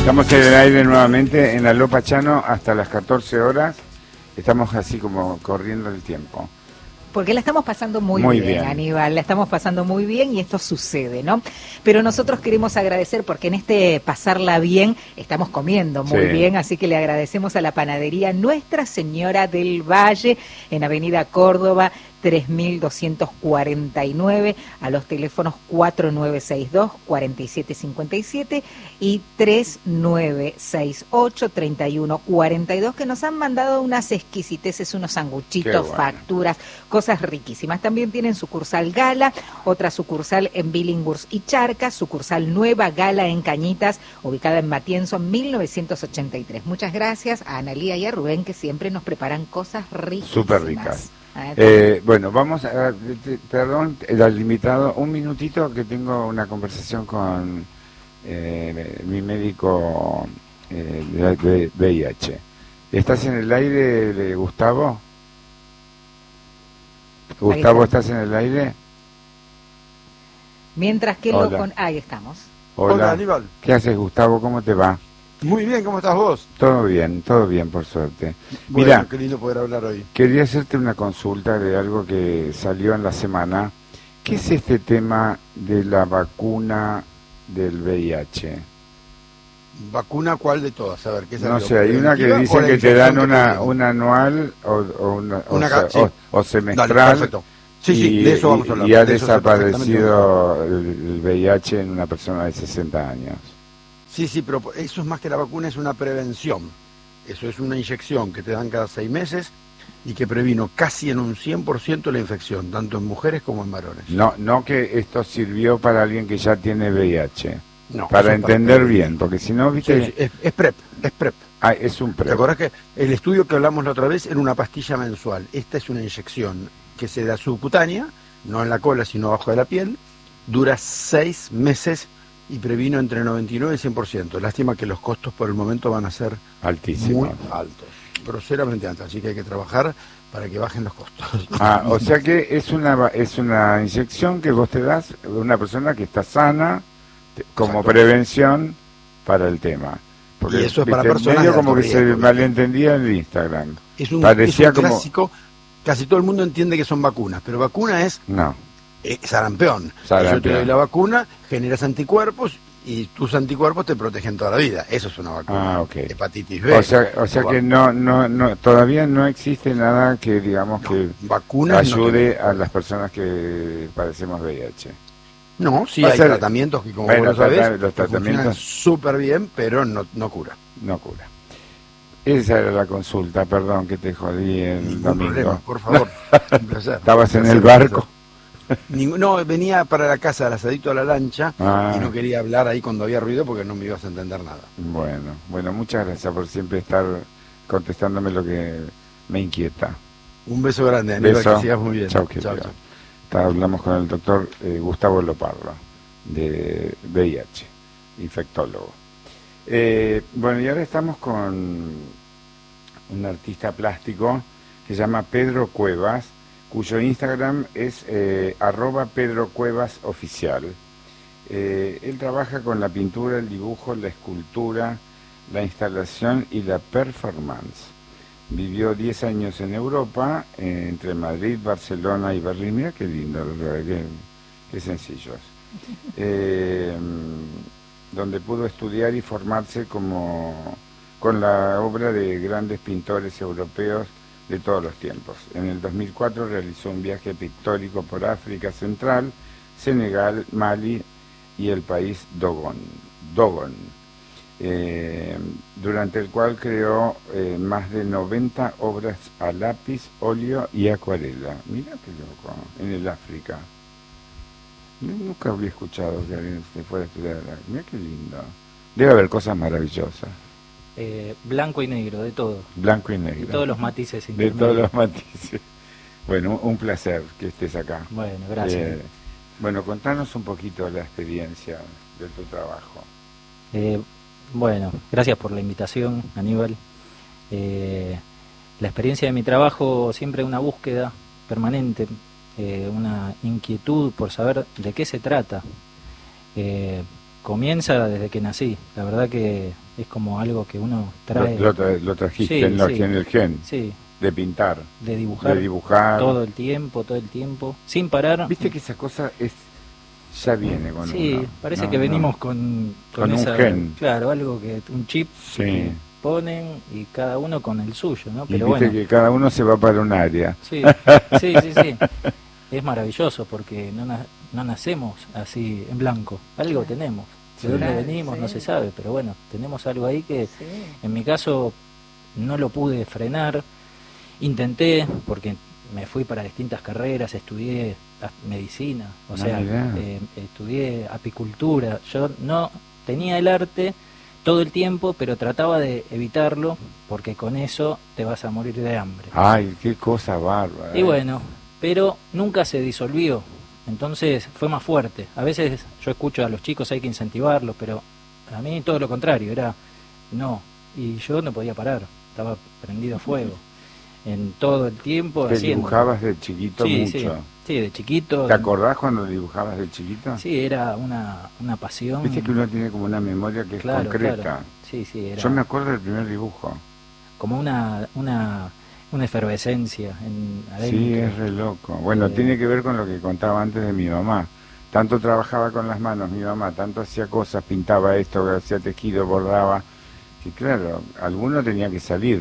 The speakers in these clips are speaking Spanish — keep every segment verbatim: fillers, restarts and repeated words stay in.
Estamos en el aire nuevamente en la Lopa Chano hasta las catorce horas. Estamos así como corriendo el tiempo. Porque la estamos pasando muy, muy bien, bien, Aníbal, la estamos pasando muy bien y esto sucede, ¿no? Pero nosotros queremos agradecer porque en este pasarla bien estamos comiendo muy sí. bien, así que le agradecemos a la panadería Nuestra Señora del Valle en Avenida Córdoba tres mil doscientos cuarenta y nueve, a los teléfonos cuatro nueve seis dos, cuatro siete cinco siete y tres nueve seis ocho, tres uno cuatro dos, que nos han mandado unas exquisiteces, unos sanguchitos, bueno. facturas, cosas riquísimas. También tienen sucursal Gala, otra sucursal en Billinghurst y Charcas, sucursal Nueva Gala en Cañitas, ubicada en Matienzo, mil novecientos ochenta y tres. Muchas gracias a Analía y a Rubén, que siempre nos preparan cosas riquísimas. Súper ricas. Eh, bueno, vamos a, perdón, el invitado, un minutito que tengo una conversación con eh, mi médico eh, de V I H. ¿Estás en el aire, de Gustavo? Gustavo, ¿estás en el aire? Mientras que Hola. lo con... Ahí estamos. Hola. Hola, Aníbal. ¿Qué haces, Gustavo? ¿Cómo te va? Muy bien, ¿cómo estás vos? Todo bien, todo bien, por suerte. Bueno, Mirá, qué lindo poder hablar hoy. Quería hacerte una consulta de algo que salió en la semana. ¿Qué es este tema de la vacuna del V I H? ¿Vacuna cuál de todas? A ver, ¿qué es No sé, hay una que dice que te dan una, una anual o, o, una, una, o, sí. o, o semestral. Dale, perfecto. Sí, y, sí, de eso vamos a hablar. Y ha desaparecido el, el V I H en una persona de sesenta años. Sí, sí, pero eso es más que la vacuna, es una prevención. Eso es una inyección que te dan cada seis meses y que previno casi en un cien por ciento la infección, tanto en mujeres como en varones. No, no que esto sirvió para alguien que ya tiene V I H. No, para entender para bien, porque si no, viste... Sí, sí, es, es PrEP, es PrEP. Ah, es un PrEP. ¿Te acordás que el estudio que hablamos la otra vez era una pastilla mensual? Esta es una inyección que se da subcutánea, no en la cola, sino abajo de la piel, dura seis meses y previno entre noventa y nueve y cien por ciento. Lástima que los costos por el momento van a ser altísimos, muy altos, groseramente altos, así que hay que trabajar para que bajen los costos. Ah, o sea que es una es una inyección que vos te das a una persona que está sana como Exacto. prevención para el tema. Porque, y eso es viste, para personas medio como que riesgo, se ¿viste? malentendía en el Instagram. Es un, Parecía es un como... clásico, casi todo el mundo entiende que son vacunas, pero vacuna es... No. Eh, sarampeón. sarampeón. Yo te doy la vacuna, generas anticuerpos y tus anticuerpos te protegen toda la vida. Eso es una vacuna. Ah, ok. Hepatitis B. O sea, o sea que no, no, no, todavía no existe nada que digamos no, que ayude no a las personas que padecemos V I H. No, sí o hay sea, tratamientos que como bueno, vos lo sabés, los tratamientos súper bien, pero no, no cura. No cura. Esa era la consulta, perdón que te jodí el Ningún domingo. Problema, por favor, un placer. ¿Estabas un en placer, el barco? Ningún, no, venía para la casa, al asadito a la lancha, ah. y no quería hablar ahí cuando había ruido porque no me ibas a entender nada. Bueno, bueno, muchas gracias por siempre estar contestándome lo que me inquieta. Un beso grande, Aníbal, beso. Que sigas muy bien. Chau, chau, chau. Hablamos con el doctor eh, Gustavo Loparro, de V I H, infectólogo. Eh, bueno, y ahora estamos con un artista plástico que se llama Pedro Cuevas, cuyo Instagram es eh, arroba Pedro Cuevas Oficial. Eh, él trabaja con la pintura, el dibujo, la escultura, la instalación y la performance. Vivió diez años en Europa, eh, entre Madrid, Barcelona y Berlín. Mira qué lindo, qué, qué sencillos. Eh, donde pudo estudiar y formarse como con la obra de grandes pintores europeos de todos los tiempos. En el dos mil cuatro realizó un viaje pictórico por África Central, Senegal, Mali y el país Dogon, Dogon eh, durante el cual creó eh, más de noventa obras a lápiz, óleo y acuarela. Mira qué loco, en el África. Nunca había escuchado que alguien se fuera a estudiar. Mira qué lindo. Debe haber cosas maravillosas. Eh, blanco y negro, de todo. Blanco y negro. De todos los matices. De todos los matices. Bueno, un placer que estés acá. Bueno, gracias. Eh, bueno, contanos un poquito la experiencia de tu trabajo. Eh, bueno, gracias por la invitación, Aníbal. Eh, la experiencia de mi trabajo, siempre una búsqueda permanente, eh, una inquietud por saber de qué se trata. Eh, comienza desde que nací. La verdad que es como algo que uno trae. Lo, lo, tra- lo trajiste Sí, en, lo- sí. en el gen, Sí, de pintar, de dibujar, de dibujar. todo el tiempo, todo el tiempo, sin parar. Viste que esa cosa es ya viene con Sí, uno. parece No, que no. venimos con, Con un esa, gen. Claro, algo que, un chip Sí. que ponen y cada uno con el suyo, ¿no? Y Pero viste bueno, que cada uno se va para un área. sí, sí, sí, sí. Es maravilloso porque no, na- no nacemos así en blanco, algo Claro. tenemos. Sí. De dónde Claro, venimos sí. no se sabe, pero bueno, tenemos algo ahí que Sí. en mi caso no lo pude frenar. Intenté, porque me fui para distintas carreras, estudié a- medicina, o Ah, sea, mirá. eh, estudié apicultura. Yo no tenía el arte todo el tiempo, pero trataba de evitarlo, porque con eso te vas a morir de hambre. Ay, qué cosa bárbara. Y bueno, pero nunca se disolvió, entonces fue más fuerte. A veces yo escucho a los chicos hay que incentivarlos, pero a mí todo lo contrario, era no, y yo no podía parar, estaba prendido a fuego en todo el tiempo ¿Te haciendo. dibujabas de chiquito Sí, mucho? sí, sí, de chiquito. ¿Te acordás cuando dibujabas de chiquito? Sí, era una, una pasión. Viste que uno tiene como una memoria que es Claro, concreta. claro. Sí, sí, era Yo me acuerdo del primer dibujo. como una, una, una efervescencia en adentro. Sí, es re loco. Bueno, Eh, tiene que ver con lo que contaba antes de mi mamá. Tanto trabajaba con las manos mi mamá, tanto hacía cosas, pintaba esto, hacía tejido, bordaba. Que claro, alguno tenía que salir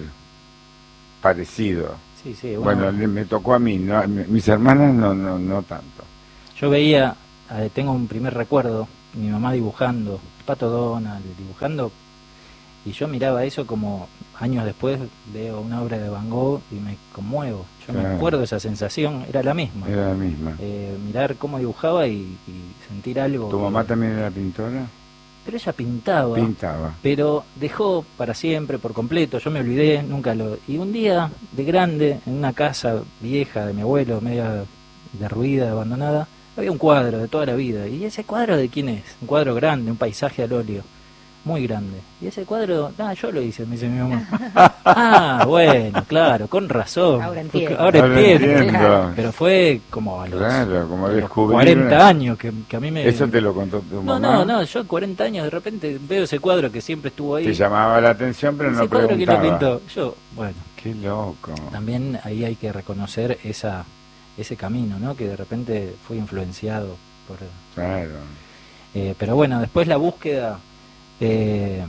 parecido. Sí, sí, uno- Bueno, le- me tocó a mí, no, a mi- mis hermanas no, no, no tanto. Yo veía, eh, tengo un primer recuerdo, mi mamá dibujando, Pato Donald dibujando, y yo miraba eso como años después veo una obra de Van Gogh y me conmuevo. Yo Claro. me acuerdo de esa sensación, era la misma. Era la misma. Eh, mirar cómo dibujaba y, y sentir algo. ¿Tu mamá también era pintora? Pero ella pintaba. Pintaba. Pero dejó para siempre, por completo, yo me olvidé, nunca lo... Y un día, de grande, en una casa vieja de mi abuelo, media derruida, abandonada, había un cuadro de toda la vida. ¿Y ese cuadro de quién es? Un cuadro grande, un paisaje al óleo, muy grande. Y ese cuadro, ah, yo lo hice, me dice mi mamá. Ah, bueno, claro, con razón. Ahora Fue- entiendo. ahora Ahora entiendo. entiendo. Claro. Pero fue como a los, Claro, como a los descubrir cuarenta una- años que, que a mí me... ¿Eso te lo contó tu No, mamá? no, no, yo cuarenta años de repente veo ese cuadro que siempre estuvo ahí. Te llamaba la atención, pero Ese no cuadro que lo preguntaba. pintó. Yo, bueno, Qué loco. también ahí hay que reconocer esa ese camino, ¿no? Que de repente fui influenciado por... Claro. Eh, pero bueno, después la búsqueda, eh,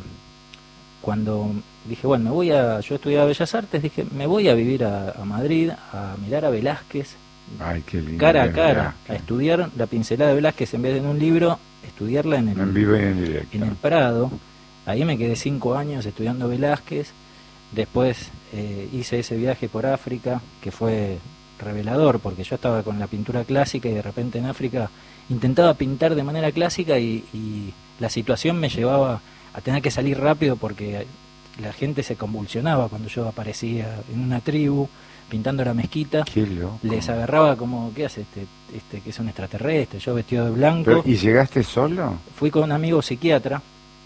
cuando dije, bueno, me voy a... Yo estudiaba Bellas Artes, dije, me voy a vivir a, a Madrid, a mirar a Velázquez, Ay, qué lindo. cara a que es cara, Velázquez. a estudiar la pincelada de Velázquez en vez de en un libro, estudiarla en el, En vivo y en directo. en el Prado. Ahí me quedé cinco años estudiando Velázquez. Después eh, hice ese viaje por África, que fue revelador, porque yo estaba con la pintura clásica y de repente en África intentaba pintar de manera clásica y, y la situación me llevaba a tener que salir rápido porque la gente se convulsionaba cuando yo aparecía en una tribu pintando la mezquita. Qué loco. Les agarraba como, ¿qué hace este, este que es un extraterrestre? Yo vestido de blanco. Pero, ¿y llegaste solo? Fui con un amigo psiquiatra.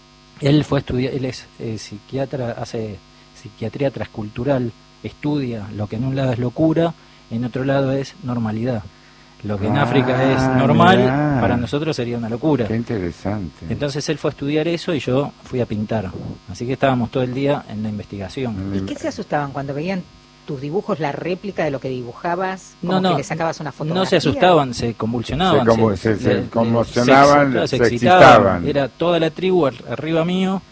Él fue estudiar, él es eh, psiquiatra, hace psiquiatría transcultural, estudia lo que en un lado es locura, en otro lado es normalidad. Lo que en Ah, África es normal, mirá. para nosotros sería una locura. Qué interesante. Entonces él fue a estudiar eso y yo fui a pintar. Así que estábamos todo el día en la investigación. ¿Y qué se asustaban cuando veían tus dibujos, la réplica de lo que dibujabas? Como No, no, que le sacabas una fotografía. no se asustaban, se convulsionaban. Se como- se- se le- conmocionaban, claro, se excitaban. Era toda la tribu ar- arriba mío,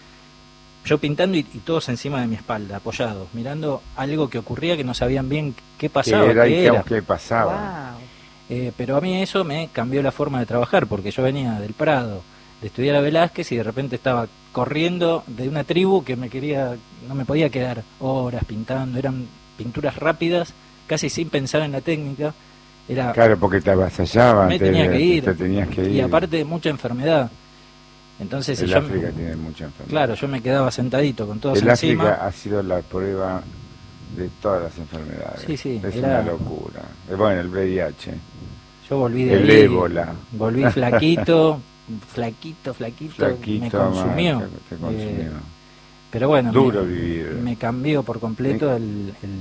yo pintando y, y todos encima de mi espalda, apoyados, mirando algo que ocurría que no sabían bien qué ¿Qué pasaba, era qué y qué, era. qué pasaba? Wow. Eh, pero a mí eso me cambió la forma de trabajar, porque yo venía del Prado, de estudiar a Velázquez y de repente estaba corriendo de una tribu que me quería, no me podía quedar horas pintando, eran pinturas rápidas, casi sin pensar en la técnica. Era, Claro, porque te avasallaban. me te, tenía que ir, Te tenías que ir. y aparte mucha enfermedad. Entonces, si El yo, África tiene mucha enfermedad. claro, yo me quedaba sentadito con todos El encima. África ha sido la prueba de todas las enfermedades. Sí, sí, es era- una locura. Eh, Bueno, el V I H. Yo volví de El ahí, ébola. volví flaquito, flaquito, flaquito, Flaquito, me consumió. más, te- te consumió. Eh, pero bueno, Duro me, vivir. me cambió por completo el,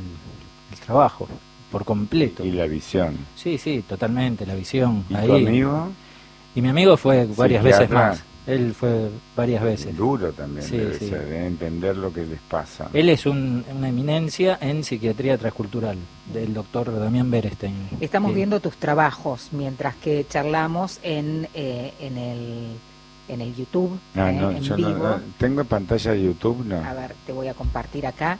el- el trabajo, por completo. Y la visión. Sí, sí, totalmente, la visión. ¿Y ahí. tu amigo? Y mi amigo fue varias Psiquiatra. veces más. Él fue varias veces. Duro también Sí, debe sí. ser, de entender lo que les pasa. Él es un- una eminencia en psiquiatría transcultural, del doctor Damián Berestein. Estamos Sí. viendo tus trabajos mientras que charlamos en, eh, en el en el YouTube, Ah, eh, no, en yo no- vivo. no- tengo pantalla de YouTube, no. A ver, te voy a compartir acá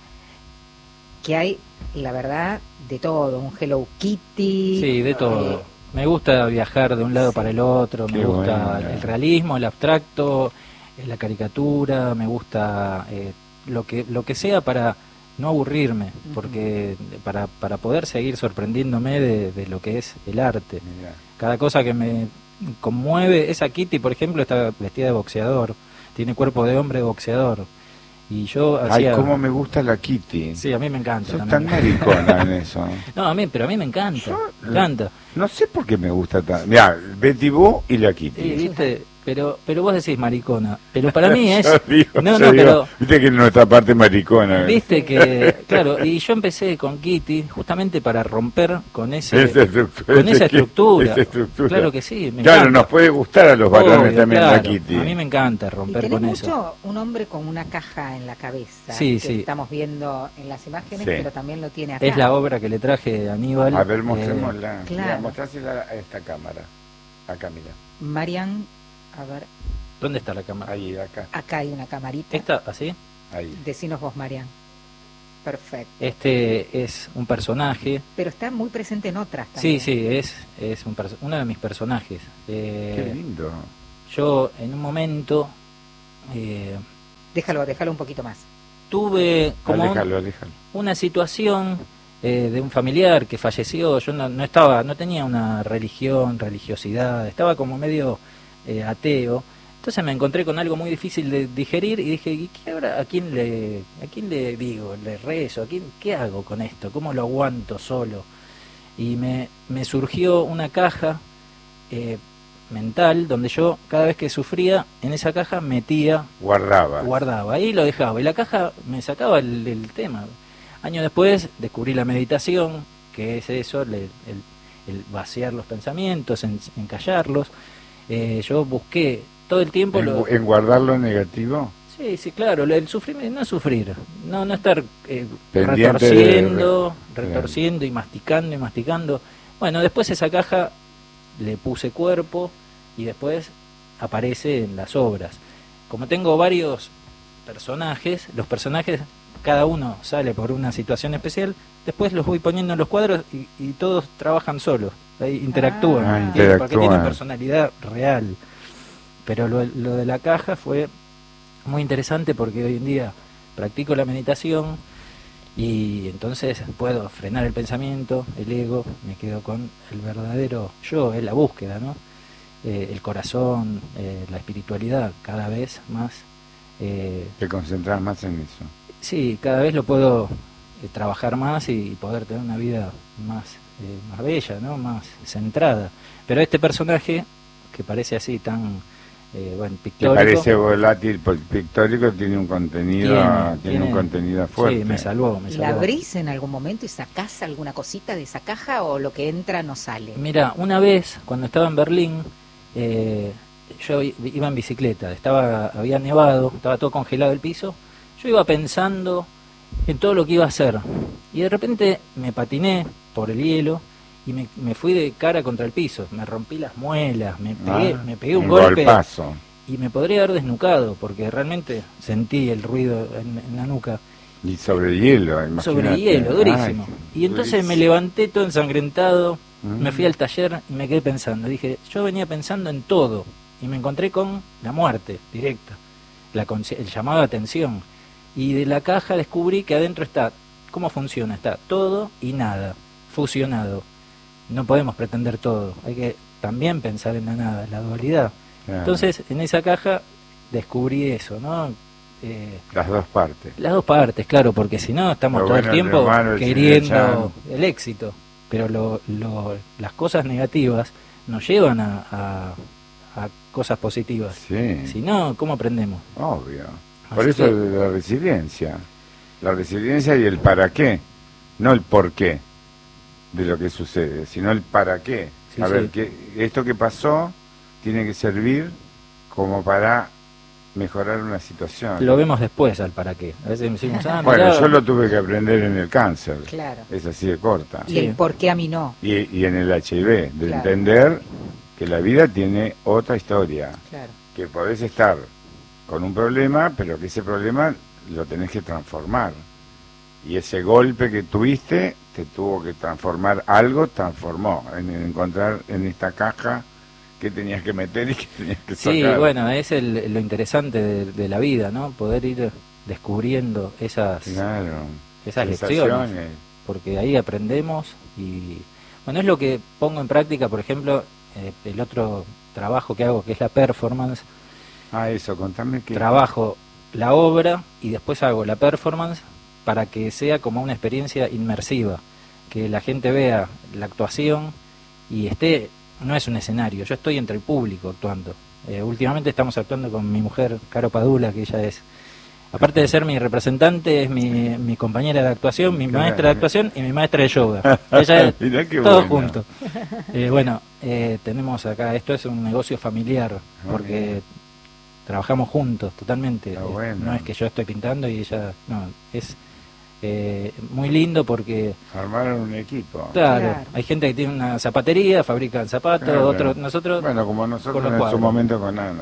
que hay, la verdad, de todo, un Hello Kitty. Sí, de todo. eh, Me gusta viajar de un lado Sí. para el otro, Qué me gusta bueno. el realismo, el abstracto, eh, la caricatura, me gusta eh, lo que lo que sea para no aburrirme, porque para, para poder seguir sorprendiéndome de, de lo que es el arte. Mirá. Cada cosa que me conmueve, esa Kitty, por ejemplo, está vestida de boxeador, tiene cuerpo de hombre boxeador. Y yo Ay, hacía... cómo me gusta la Kitty. Sí, a mí me encanta. Sos también. tan maricona en eso. No, a mí, pero a mí me encanta. Yo- me encanta. No sé por qué me gusta tan... Mirá, Betty Boo y la Kitty. Sí, viste, pero pero vos decís maricona, pero para mí es Yo digo, no, yo no, digo, pero viste que nuestra parte maricona. ¿eh? viste que claro, y yo empecé con Kitty justamente para romper con ese Esa estructura, con esa esa estructura. estructura. Claro que sí, me Claro, encanta. nos puede gustar a los varones Obvio, también la claro, Kitty. A mí me encanta y romper tenés con mucho eso. un hombre con una caja en la cabeza Sí, que sí. estamos viendo en las imágenes, Sí. pero también lo tiene acá. Es la obra que le traje a Aníbal. A ver, eh, mostrémosla. claro. Mira, mostrásela a esta cámara. Acá, mira. Marian, a ver, ¿Dónde está la cámara? Ahí, acá. acá hay una camarita. ¿Esta así? Ahí. Decinos vos, Marian. Perfecto. Este es un personaje. Pero está muy presente en otras Sí, también. sí, es es un perso- uno de mis personajes. Eh, Qué lindo. yo en un momento eh, Déjalo, déjalo un poquito más. tuve como un- Aléjalo, aléjalo. una situación eh, de un familiar que falleció. Yo no, no estaba, no tenía una religión, religiosidad, estaba como medio eh, ateo. Entonces me encontré con algo muy difícil de digerir y dije, ¿y qué ahora a quién le, a quién le digo, le rezo, a quién, qué hago con esto, cómo lo aguanto solo? Y me, me surgió una caja eh, mental donde yo cada vez que sufría en esa caja metía, Guardaba. guardaba, ahí lo dejaba y la caja me sacaba el, el tema. Años después descubrí la meditación, que es eso, el, el- el vaciar los pensamientos, en, encallarlos. Eh, yo busqué todo el tiempo... en, lo, en guardar lo negativo. Sí, sí, claro, el sufrimiento, no sufrir, no no estar eh, Pendiente de- retorciendo, claro. retorciendo y masticando y masticando. Bueno, después esa caja le puse cuerpo y después aparece en las obras. Como tengo varios personajes, los personajes, cada uno sale por una situación especial, después los voy poniendo en los cuadros y, y todos trabajan solos, ahí interactúan, Ah, ¿entiendes? porque interactúan. tienen personalidad real. Pero lo, lo de la caja fue muy interesante porque hoy en día practico la meditación y entonces puedo frenar el pensamiento, el ego, me quedo con el verdadero yo, es la búsqueda, ¿no? Eh, el corazón, eh, la espiritualidad, cada vez más, eh, Te concentras más en eso. sí, cada vez lo puedo eh, trabajar más y poder tener una vida más, eh, más bella, ¿no? Más centrada. Pero este personaje, que parece así tan, eh, bueno, ¿Te pictórico... parece volátil por- pictórico? Tiene un contenido, tiene, Tiene- un tiene- contenido fuerte. Sí, me salvó, me ¿La salvó. abrís en algún momento y sacás alguna cosita de esa caja o lo que entra no sale? Mira, una vez cuando estaba en Berlín, eh, yo i- iba en bicicleta, estaba había nevado, estaba todo congelado el piso, yo iba pensando en todo lo que iba a hacer y de repente me patiné por el hielo y me, me fui de cara contra el piso, me rompí las muelas, me pegué, Ah, me pegué un, golpe golpazo. y me podría haber desnucado porque realmente sentí el ruido en, en la nuca. Y sobre hielo, imagínate. Sobre hielo, durísimo. Ay, y entonces durísimo. me levanté todo ensangrentado, Mm. me fui al taller y me quedé pensando. Dije, yo venía pensando en todo y me encontré con la muerte directa, la consci- el llamado de atención. Y de la caja descubrí que adentro está, ¿cómo funciona? Está todo y nada, fusionado. No podemos pretender todo, hay que también pensar en la nada, en la dualidad. Claro. Entonces, en esa caja descubrí eso, ¿no? Eh, Las dos partes. las dos partes, claro, porque si no estamos Lo todo bueno, el lo tiempo malo, el queriendo el éxito, pero lo, lo- las cosas negativas nos llevan a, a- a cosas positivas. Sí, Si no, ¿cómo aprendemos? obvio. Por Así eso que- la resiliencia. La resiliencia y el para qué. No el por qué de lo que sucede, sino el para qué. Sí, a sí. ver, que esto que pasó tiene que servir como para mejorar una situación. Lo vemos después al para qué. A veces decimos, ah, bueno, mirá. yo lo tuve que aprender en el cáncer. Claro. Es así de corta. Y el por qué a mí no. Y, y en el H I V, de Claro. entender que la vida tiene otra historia. Claro. Que podés estar con un problema, pero que ese problema lo tenés que transformar. Y ese golpe que tuviste te tuvo que transformar algo, transformó, en encontrar en esta caja que tenías que meter y que tenías que sacar. Sí, bueno, es el, lo interesante de, de la vida, ¿no? Poder ir descubriendo esas, Claro. esas Sensaciones. lecciones, porque ahí aprendemos y, bueno, es lo que pongo en práctica, por ejemplo, eh, el otro trabajo que hago, que es la performance. Ah, eso, contame que... Trabajo la obra y después hago la performance para que sea como una experiencia inmersiva, que la gente vea la actuación y esté, no es un escenario, yo estoy entre el público actuando. Eh, últimamente estamos actuando con mi mujer, Caro Padula, que ella es, aparte de ser mi representante, es mi, mi compañera de actuación, mi maestra de actuación y mi maestra de yoga. Ella es Mirá qué todo bueno. junto. Eh, bueno, eh, tenemos acá, esto es un negocio familiar, porque trabajamos juntos totalmente. Está Eh, bueno. No es que yo estoy pintando y ella, no, es eh, muy lindo porque, Armaron un equipo. claro, Claro. hay gente que tiene una zapatería, fabrican zapatos, Claro. otros, nosotros, Bueno, como con nosotros los en su cuadros. momento con Ana.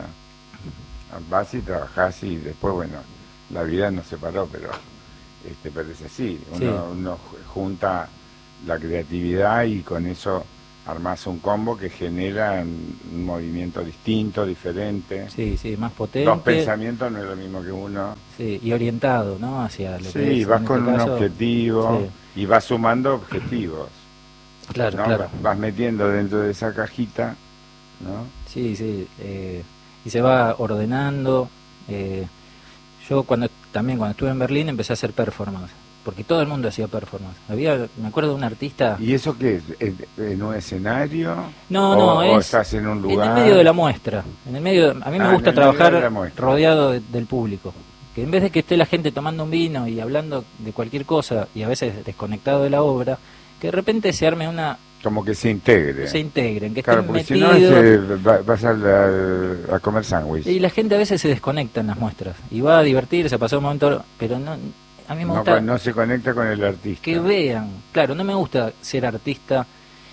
Vas y trabajás y después, bueno, la vida nos separó, pero este, pero es así. Uno, Sí. uno junta la creatividad y con eso armás un combo que genera un movimiento distinto, diferente. sí, sí, más potente. Dos pensamientos no es lo mismo que uno. Sí, y orientado, ¿no? Hacia lo que Sí, es, vas en con este un caso, objetivo y vas sumando objetivos. Claro, ¿no? claro. Vas metiendo dentro de esa cajita, ¿no? Sí, sí. eh, y se va ordenando. eh, yo cuando también cuando estuve en Berlín empecé a hacer performance, porque todo el mundo hacía performance. Había, me acuerdo de un artista. ¿Y eso qué es? ¿En en un escenario? No, o, no, o es estás en un lugar. en el medio de la muestra. En el medio, a mí me Ah, gusta en el medio de trabajar la muestra. rodeado de- del público. Que en vez de que esté la gente tomando un vino y hablando de cualquier cosa y a veces desconectado de la obra, que de repente se arme una, Como que se integre. se integren, que Claro, estén porque si no metidos. es, eh, va- vas a, la- a comer sándwich. Y la gente a veces se desconecta en las muestras y va a divertirse, a pasar un momento, pero no, a mí me No, gusta no se conecta con el artista. que vean. Claro, no me gusta ser artista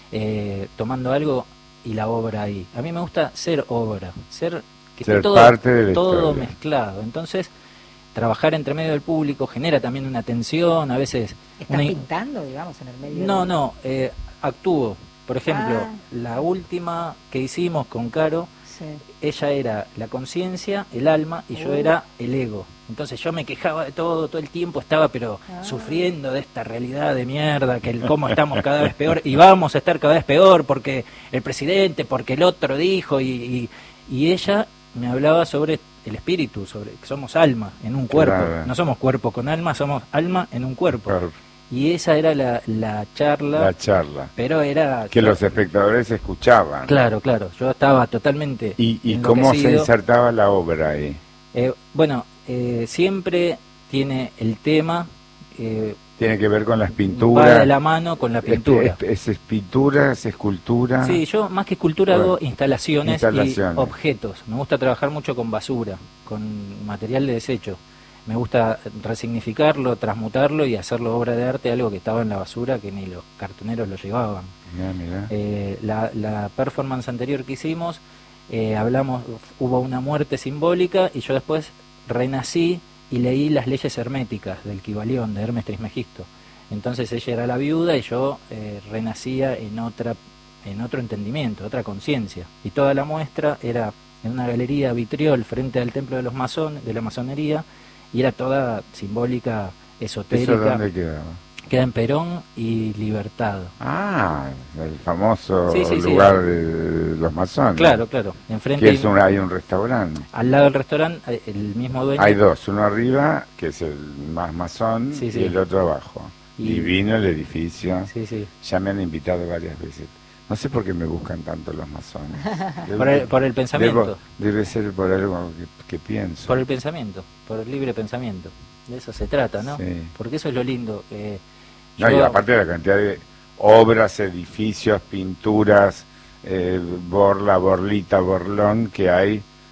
eh, tomando algo y la obra ahí. A mí me gusta ser obra, ser que Ser esté todo, parte de la todo historia. mezclado. Entonces, trabajar entre medio del público genera también una tensión, a veces... ¿Estás una- pintando, digamos, en el medio? No, de- no, eh, actúo. Por ejemplo, Ah. la última que hicimos con Caro, Sí. ella era la conciencia, el alma, y yo Oh. era el ego. Entonces yo me quejaba de todo, todo el tiempo estaba pero Ah. sufriendo de esta realidad de mierda, que el cómo estamos cada vez peor, y vamos a estar cada vez peor porque el presidente, porque el otro dijo, y, y, y ella me hablaba sobre el espíritu, sobre que somos alma en un cuerpo. Claro. No somos cuerpo con alma, somos alma en un cuerpo. Claro, Y esa era la, la charla, la charla. pero era... Que los espectadores escuchaban. Claro, claro, yo estaba totalmente... ¿Y, y cómo se enloquecido. insertaba la obra ahí? Eh, bueno, eh, siempre tiene el tema, eh, Tiene que ver con las va pinturas. de la mano con la pintura. Es, es, es pintura, es escultura. Sí, yo más que escultura Bueno, hago instalaciones, instalaciones. y objetos. Me gusta trabajar mucho con basura, con material de desecho. Me gusta resignificarlo, transmutarlo y hacerlo obra de arte, algo que estaba en la basura que ni los cartoneros lo llevaban. Mirá, mirá. Eh, la, la performance anterior que hicimos, eh, hablamos, hubo una muerte simbólica y yo después renací y leí las leyes herméticas del Kybalión de Hermes Trismegisto. Entonces ella era la viuda y yo eh, renacía en otra, en otro entendimiento, otra conciencia. Y toda la muestra era en una galería vitriol frente al templo de los masones, de la masonería, y era toda simbólica, ¿Eso esotérica. dónde quedaba? Queda en Perón y Libertad. Ah, el famoso Sí, sí, sí. lugar de los masones. Claro, claro. Enfrente Que hay- es un, hay un restaurante. al lado del restaurante, eh, el mismo dueño. Hay dos, uno arriba, que es el más masón, Sí, sí. y el otro abajo. Y- Divino el edificio. Sí, sí. Ya me han invitado varias veces. No sé por qué me buscan tanto los masones. Debe- Por el, por el pensamiento. debo- debe ser por algo que, que pienso. Por el pensamiento. Por el libre pensamiento. De eso se trata, ¿no? Sí. Porque eso es lo lindo. eh, No, y yo- aparte de la cantidad de obras, edificios, pinturas, eh, borla, borlita, borlón que hay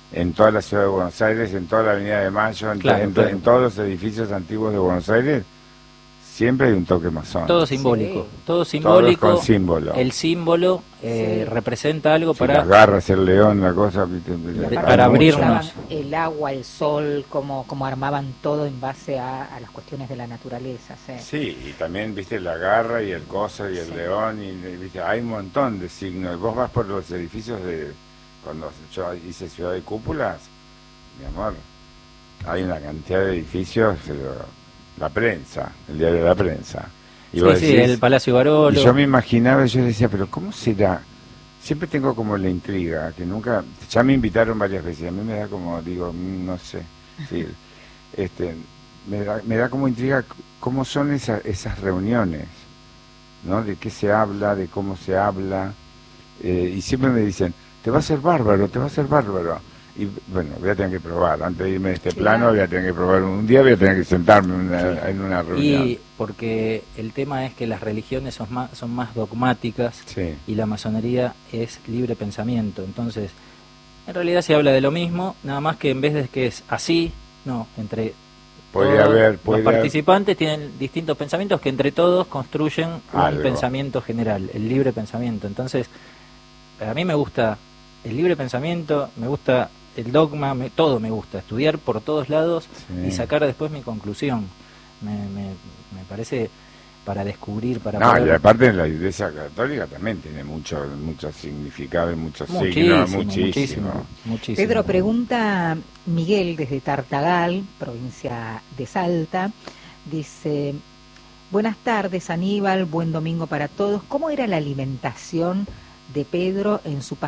en toda la ciudad de Buenos Aires, en toda la Avenida de Mayo, en, Claro, en, claro. en todos los edificios antiguos de Buenos Aires, siempre hay un toque masón. Todo simbólico, Sí. todo simbólico. Todo con símbolo. El símbolo eh, Sí. representa algo Sí, para... las garras, el león, la cosa. ¿viste? Y Hay aparte para cómo abrirnos. usaban el agua, el sol, cómo, cómo armaban todo en base a, a las cuestiones de la naturaleza. Sí. Sí, y también, viste, la garra y el coso y el Sí. león, y viste, hay un montón de signos. Vos vas por los edificios de, cuando yo hice Ciudad de Cúpulas, mi amor, hay una cantidad de edificios, pero la prensa, el diario de la prensa. Y Sí, vos sí, decís- el Palacio Barolo. y yo me imaginaba, yo decía, pero ¿cómo será? Siempre tengo como la intriga, que nunca, ya me invitaron varias veces, a mí me da como, digo, mm, no sé, sí, este, me da, me da como intriga c- cómo son esas, esas reuniones, ¿no? De qué se habla, de cómo se habla, eh, y siempre me dicen, te va a ser bárbaro, te va a ser bárbaro. Y bueno, voy a tener que probar, antes de irme de este Claro. plano voy a tener que probar, un día voy a tener que sentarme en una, en una reunión. Y porque el tema es que las religiones son más, son más dogmáticas Sí. y la masonería es libre pensamiento. Entonces, en realidad se habla de lo mismo, nada más que en vez de que es así, no, entre Puede todos haber, los puede haber- participantes tienen distintos pensamientos que entre todos construyen un Algo. pensamiento general, el libre pensamiento. Entonces, a mí me gusta el libre pensamiento, me gusta el dogma, me- todo me gusta, estudiar por todos lados Sí. y sacar después mi conclusión. Me, me, me parece para descubrir, para No, poder- y aparte la Iglesia Católica también tiene mucho, mucho significado y muchos muchísimo, signos, muchísimo. muchísimo, muchísimo. Pedro, pregunta Miguel desde Tartagal, provincia de Salta, dice, buenas tardes Aníbal, buen domingo para todos. ¿Cómo era la alimentación de Pedro en su pasaje